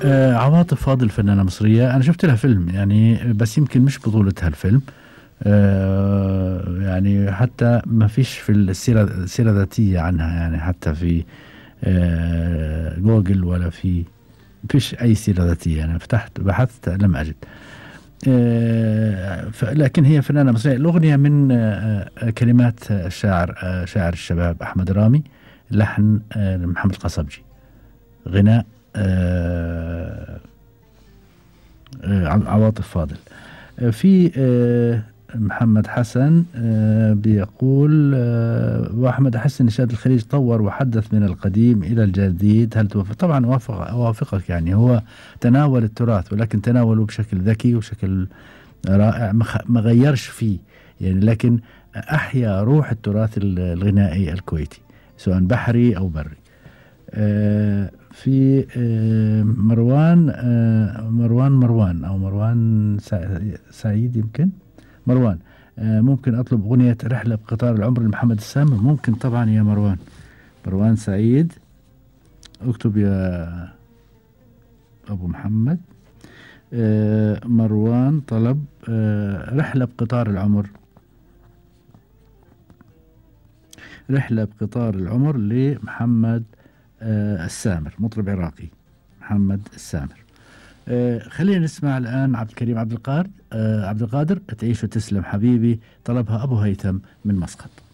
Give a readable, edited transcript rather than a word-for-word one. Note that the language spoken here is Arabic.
عواطف فاضل فنانة مصرية، أنا شفت لها فيلم يعني، بس يمكن مش بطولتها الفيلم. يعني حتى ما فيش في السيرة الذاتية عنها، يعني حتى في جوجل ولا في فيش أي سيرة ذاتية. يعني فتحت بحثت لم أجد. لكن هي فنانة مصرية. الأغنية من كلمات الشاعر، شاعر الشباب أحمد رامي، لحن محمد قصبجي، غناء عواطف فاضل. في محمد حسن بيقول وأحمد حسن نشاد الخليج طور وحدث من القديم إلى الجديد، هل توافق؟ طبعا أوافقك. يعني هو تناول التراث، ولكن تناوله بشكل ذكي وبشكل رائع، ما غيرش فيه يعني، لكن أحيا روح التراث الغنائي الكويتي، سواء بحري أو بري. في مروان أو مروان سعيد يمكن مروان. ممكن أطلب أغنية رحلة بقطار العمر لمحمد السامر؟ ممكن طبعا يا مروان سعيد. اكتب يا أبو محمد. مروان طلب رحلة بقطار العمر، رحلة بقطار العمر لمحمد السامر، مطرب عراقي محمد السامر. خلينا نسمع الآن عبد الكريم عبد القادر. تعيش وتسلم حبيبي، طلبها أبو هيثم من مسقط.